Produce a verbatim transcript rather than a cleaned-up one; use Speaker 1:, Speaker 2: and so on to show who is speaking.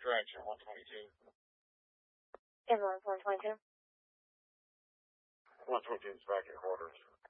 Speaker 1: direction, one twenty-two.
Speaker 2: Ambulance one twenty-two.
Speaker 1: one twenty-two is back at quarters.